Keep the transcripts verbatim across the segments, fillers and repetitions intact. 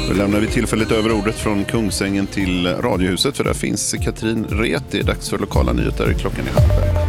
Då lämnar vi tillfälligt över ordet från Kungsängen till Radiohuset, för där finns Katrin Ret. Det är dags för lokala nyheter. Klockan är halv.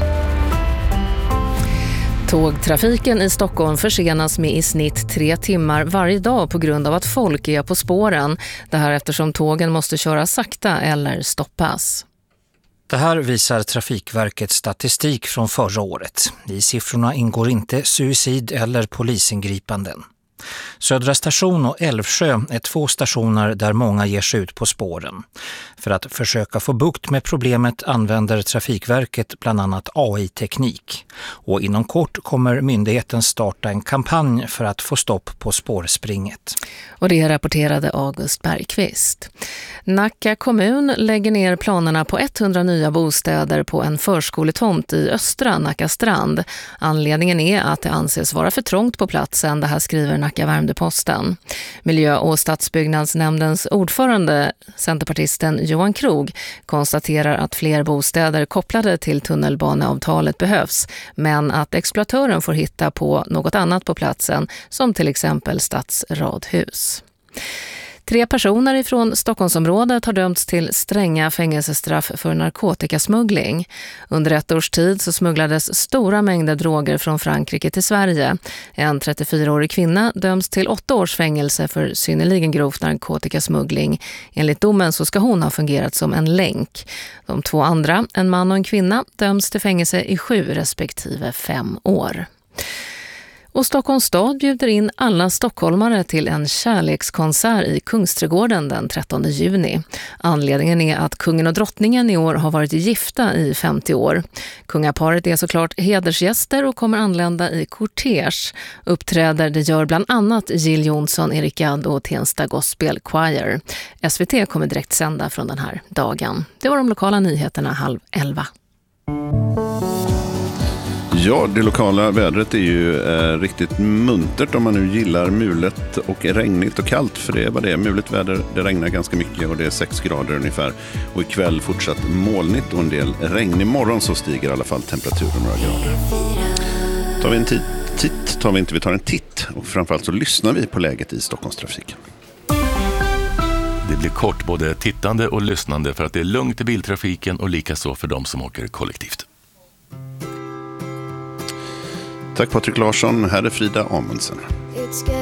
Tågtrafiken i Stockholm försenas med i snitt tre timmar varje dag på grund av att folk är på spåren. Det här eftersom tågen måste köra sakta eller stoppas. Det här visar Trafikverkets statistik från förra året. I siffrorna ingår inte suicid eller polisingripanden. Södra station och Älvsjö är två stationer där många ger sig ut på spåren. För att försöka få bukt med problemet använder Trafikverket bland annat A I-teknik. Och inom kort kommer myndigheten starta en kampanj för att få stopp på spårspringet. Och det rapporterade August Bergqvist. Nacka kommun lägger ner planerna på hundra nya bostäder på en förskoletomt i östra Nacka strand. Anledningen är att det anses vara för trångt på platsen, det här skriver Nacka Värmdö-Posten. Miljö- och stadsbyggnadsnämndens ordförande, centerpartisten Johan Krog, konstaterar att fler bostäder kopplade till tunnelbaneavtalet behövs, men att exploatören får hitta på något annat på platsen, som till exempel stadsradhus. Tre personer ifrån Stockholmsområdet har dömts till stränga fängelsestraff för narkotikasmuggling. Under ett års tid så smugglades stora mängder droger från Frankrike till Sverige. En trettiofyraårig kvinna döms till åtta års fängelse för synnerligen grovt narkotikasmuggling. Enligt domen så ska hon ha fungerat som en länk. De två andra, en man och en kvinna, döms till fängelse i sju respektive fem år. Och Stockholms stad bjuder in alla stockholmare till en kärlekskonsert i Kungsträdgården den trettonde juni. Anledningen är att kungen och drottningen i år har varit gifta i femtio år. Kungaparet är såklart hedersgäster och kommer anlända i kortege. Uppträder det gör bland annat Jill Johnson, Erik Gadd och Tensta Gospel Choir. S V T kommer direkt sända från den här dagen. Det var de lokala nyheterna halv elva. Ja, det lokala vädret är ju eh, riktigt muntert om man nu gillar mulet och regnigt och kallt, för det är vad det är. Mulet väder, det regnar ganska mycket och det är sex grader ungefär. Och ikväll fortsatt molnigt och en del regn. Imorgon så stiger i alla fall temperaturen några grader. Tar vi en titt, titt tar vi inte, vi tar en titt och framförallt så lyssnar vi på läget i Stockholmstrafiken. Det blir kort både tittande och lyssnande för att det är lugnt i biltrafiken och likaså för de som åker kollektivt. Tack Patrik Larsson, här är Frida Amundsen.